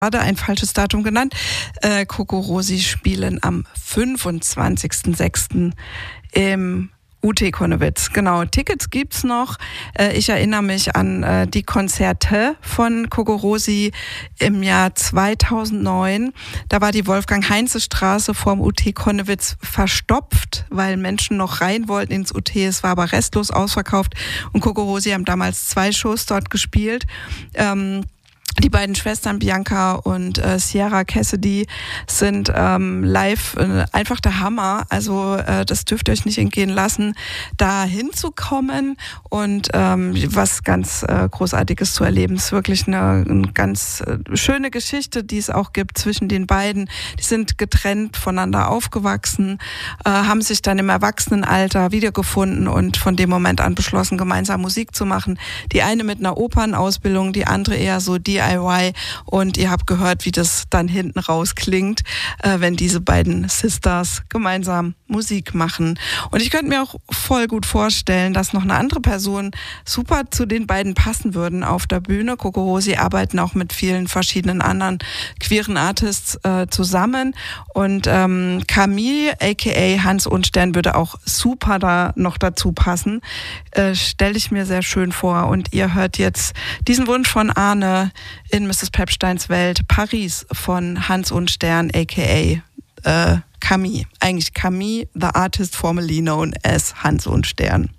ein falsches Datum genannt. CocoRosie spielen am 25.06. im UT Konnewitz. Genau, Tickets gibt's noch. Ich erinnere mich an die Konzerte von CocoRosie im Jahr 2009. Da war die Wolfgang-Heinze-Straße vorm UT Konnewitz verstopft, weil Menschen noch rein wollten ins UT. Es war aber restlos ausverkauft und CocoRosie haben damals 2 Shows dort gespielt. Die beiden Schwestern Bianca und Sierra Cassidy sind live einfach der Hammer. Also das dürft ihr euch nicht entgehen lassen, da hinzukommen und was ganz Großartiges zu erleben. Es ist wirklich eine ganz schöne Geschichte, die es auch gibt zwischen den beiden. Die sind getrennt voneinander aufgewachsen, haben sich dann im Erwachsenenalter wiedergefunden und von dem Moment an beschlossen, gemeinsam Musik zu machen. Die eine mit einer Opernausbildung, die andere eher so DIY. Und ihr habt gehört, wie das dann hinten raus klingt, wenn diese beiden Sisters gemeinsam Musik machen. Und ich könnte mir auch voll gut vorstellen, dass noch eine andere Person super zu den beiden passen würden auf der Bühne. CocoRosie arbeiten auch mit vielen verschiedenen anderen queeren Artists zusammen. Und Camille, a.k.a. Hans Unstern, würde auch super da noch dazu passen. Stelle ich mir sehr schön vor. Und ihr hört jetzt diesen Wunsch von Arne in Mrs. Pepsteins Welt, Paris von Hans Unstern, a.k.a. Camille. Eigentlich Camille, the artist formerly known as Hans Unstern.